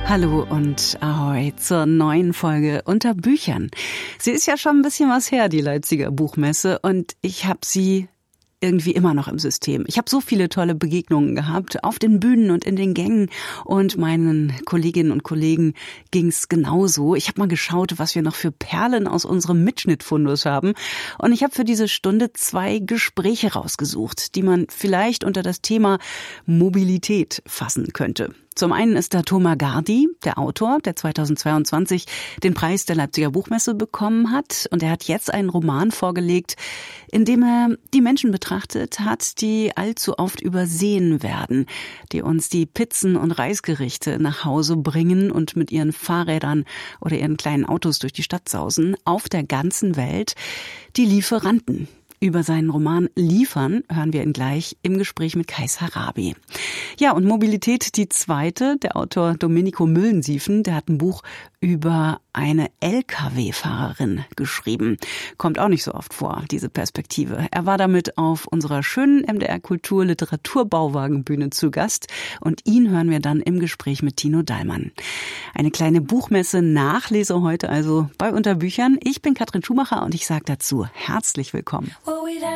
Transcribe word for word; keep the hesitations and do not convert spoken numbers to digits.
Hallo und ahoi zur neuen Folge Unter Büchern. Sie ist ja schon ein bisschen was her, die Leipziger Buchmesse, und ich habe sie irgendwie immer noch im System. Ich habe so viele tolle Begegnungen gehabt auf den Bühnen und in den Gängen, und meinen Kolleginnen und Kollegen ging's genauso. Ich habe mal geschaut, was wir noch für Perlen aus unserem Mitschnittfundus haben, und ich habe für diese Stunde zwei Gespräche rausgesucht, die man vielleicht unter das Thema Mobilität fassen könnte. Zum einen ist da Thomas Gardi, der Autor, der zweitausendzweiundzwanzig den Preis der Leipziger Buchmesse bekommen hat. Und er hat jetzt einen Roman vorgelegt, in dem er die Menschen betrachtet hat, die allzu oft übersehen werden, die uns die Pizzen und Reisgerichte nach Hause bringen und mit ihren Fahrrädern oder ihren kleinen Autos durch die Stadt sausen, auf der ganzen Welt, die Lieferanten. Über seinen Roman Liefern hören wir ihn gleich im Gespräch mit Kais Harabi. Ja, und Mobilität, die zweite, der Autor Domenico Müllensiefen, der hat ein Buch über eine L K W-Fahrerin geschrieben. Kommt auch nicht so oft vor, diese Perspektive. Er war damit auf unserer schönen M D R Kultur Literaturbauwagenbühne zu Gast, und ihn hören wir dann im Gespräch mit Tino Dallmann. Eine kleine Buchmesse-Nachlese heute also bei Unter Büchern. Ich bin Katrin Schumacher und ich sage dazu herzlich willkommen.